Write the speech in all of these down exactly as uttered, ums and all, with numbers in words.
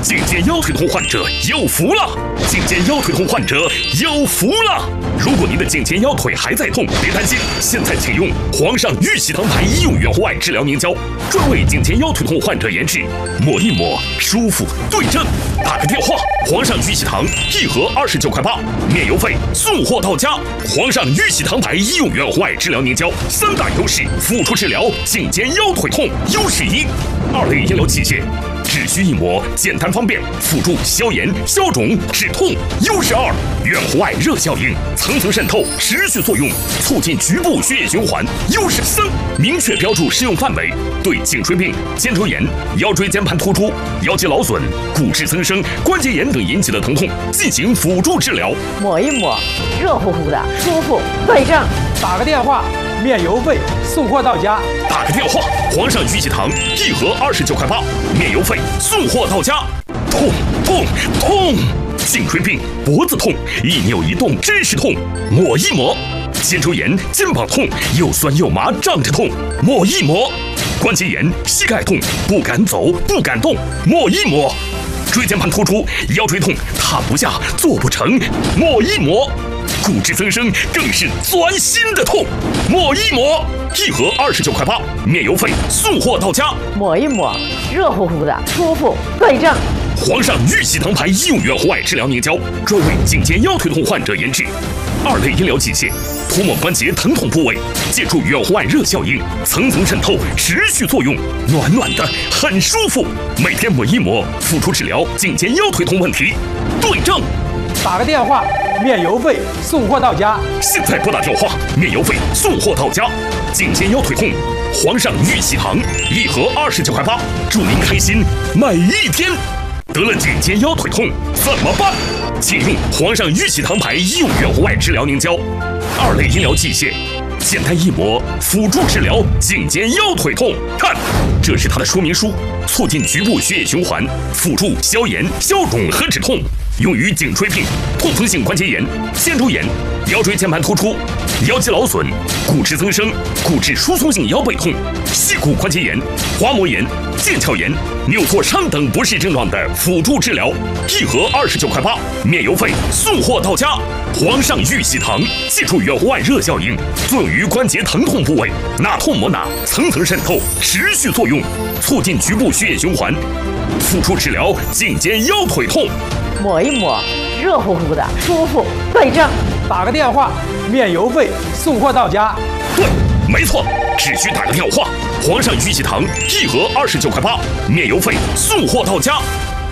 颈肩腰腿痛患者有福了！颈肩腰腿痛患者有福了！如果您的颈肩腰腿还在痛，别担心，现在请用皇上玉玺堂牌医用远红外治疗凝胶，专为颈肩腰腿痛患者研制，抹一抹舒服对症。打个电话，皇上玉玺堂一盒二十九块八，免邮费送货到家。皇上玉玺堂牌医用远红外治疗凝胶三大优势，辅助治疗颈肩腰腿痛。优势一，二类医疗器械。只需一抹，简单方便，辅助消炎、消肿、止痛。优势二，远红外热效应，层层渗透，持续作用，促进局部血液循环。优势三，明确标注适用范围，对颈椎病、肩周炎、腰椎间盘突出、腰肌劳损、骨质增生、关节炎等引起的疼痛进行辅助治疗。 抹一抹，热乎乎的，舒服对症。 打个电话，免邮费送货到家。 打个电话，皇上玉玺堂一盒二十九块八，免邮费送货到家。痛痛痛！颈椎病、脖子痛，一扭一动真是痛，抹一抹。肩周炎、肩膀痛，又酸又麻胀着痛，抹一抹。关节炎、膝盖痛，不敢走不敢动，抹一抹。椎间盘突出、腰椎痛，躺不下坐不成，抹一抹。骨质增生更是钻心的痛，抹一抹，一盒二十九块八，免邮费送货到家。 抹一抹，热乎乎的，舒服对症。 皇上玉玺堂牌医用远红外治疗凝胶，专为颈肩腰腿痛患者研制，二类医疗器械，涂抹关节疼痛部位，借助远红外热效应，层层渗透，持续作用，暖暖的，很舒服。每天抹一抹，辅助治疗颈肩腰腿痛问题，对症。 打个电话，免邮费送货到家。 现在拨打电话，免邮费送货到家。颈肩腰腿痛，皇上玉玺堂一盒二十九块八，祝您开心每一天。得了颈肩腰腿痛怎么办？请用皇上玉玺堂牌医用远红外治疗凝胶，二类医疗器械，简单一抹，辅助治疗颈肩腰腿痛。看，这是它的说明书，促进局部血液循环，辅助消炎、消肿和止痛。用于颈椎病、痛风性关节炎、肩周炎、腰椎间盘突出、腰肌劳损、骨质增生、骨质疏松性腰背痛、膝骨关节炎、滑膜炎、腱鞘炎、扭挫伤等不适症状的辅助治疗，一盒二十九块八，免邮费送货到家。皇上玉玺堂借助远红外热效应，作用于关节疼痛部位，哪痛抹哪，层层渗透，持续作用，促进局部血液循环，辅助治疗颈肩腰腿痛。 抹一抹，热乎乎的，舒服对症。 打个电话，免邮费送货到家。 对，没错，只需打个电话。皇上玉玺堂一盒二十九块八，免邮费送货到家。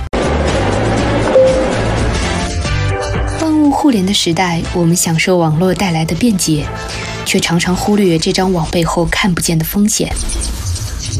万物互联的时代，我们享受网络带来的便捷，却常常忽略这张网背后看不见的风险。